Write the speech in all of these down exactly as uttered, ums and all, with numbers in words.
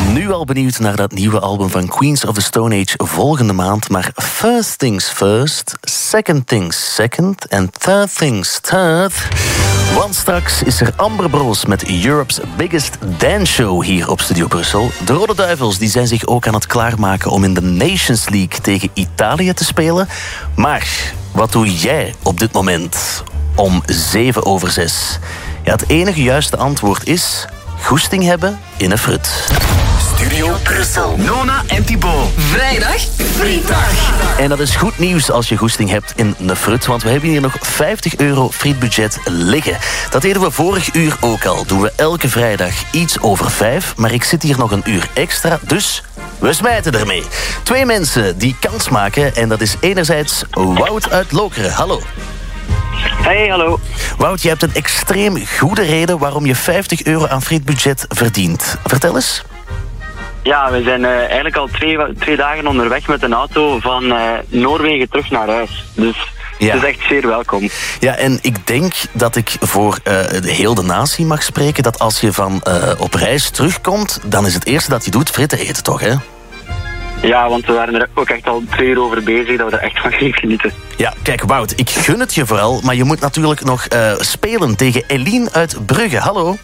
Nu al benieuwd naar dat nieuwe album van Queens of the Stone Age volgende maand. Maar first things first, second things second en third things third. Want straks is er Amber Bros met Europe's Biggest Dance Show hier op Studio Brussel. De Rode Duivels die zijn zich ook aan het klaarmaken om in de Nations League tegen Italië te spelen. Maar wat doe jij op dit moment om zeven over zes? Ja, het enige juiste antwoord is goesting hebben in een frut. Studio Brussel. Nona en Thibaut. Vrijdag, frietdag. En dat is goed nieuws als je goesting hebt in een frut, want we hebben hier nog vijftig euro frietbudget liggen. Dat deden we vorig uur ook al. Doen we elke vrijdag iets over vijf, maar ik zit hier nog een uur extra, dus we smijten ermee. Twee mensen die kans maken en dat is enerzijds Wout uit Lokeren. Hallo. Hey, hallo. Wout, je hebt een extreem goede reden waarom je vijftig euro aan frietbudget verdient. Vertel eens. Ja, we zijn uh, eigenlijk al twee, twee dagen onderweg met een auto van uh, Noorwegen terug naar huis. Dus ja. Het is echt zeer welkom. Ja, en ik denk dat ik voor uh, de heel de natie mag spreken dat als je van uh, op reis terugkomt, dan is het eerste dat je doet fritten eten, toch, hè? Ja, want we waren er ook echt al twee uur over bezig dat we er echt van gaan genieten. Ja, kijk Wout, ik gun het je vooral, maar je moet natuurlijk nog uh, spelen tegen Eline uit Brugge. Hallo.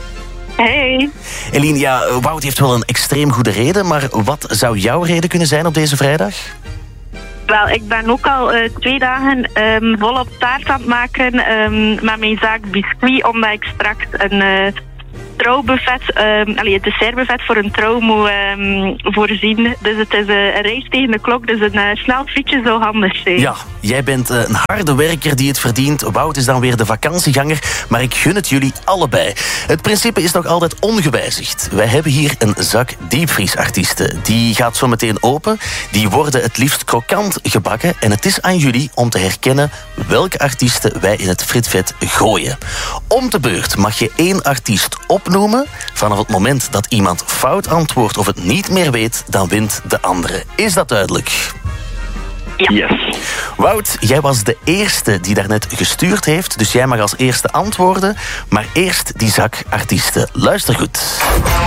Hey. Eline, ja, Wout heeft wel een extreem goede reden, maar wat zou jouw reden kunnen zijn op deze vrijdag? Wel, ik ben ook al uh, twee dagen um, volop taart aan het maken um, met mijn zaak Biscuit, omdat ik straks een uh, trouwbuffet, um, allee, het dessertbuffet voor een trouw moet um, voorzien. Dus het is uh, een race tegen de klok, dus een uh, snel frietje zou handig zijn. Ja, jij bent uh, een harde werker die het verdient. Wout is dan weer de vakantieganger, maar ik gun het jullie allebei. Het principe is nog altijd ongewijzigd. Wij hebben hier een zak diepvriesartiesten. Die gaat zo meteen open. Die worden het liefst krokant gebakken. En het is aan jullie om te herkennen welke artiesten wij in het fritvet gooien. Om de beurt mag je één artiest opnoemen. Vanaf het moment dat iemand fout antwoordt of het niet meer weet, dan wint de andere. Is dat duidelijk? Ja. Yes. Wout, jij was de eerste die daarnet gestuurd heeft, dus jij mag als eerste antwoorden. Maar eerst die zak artiesten. Luister goed.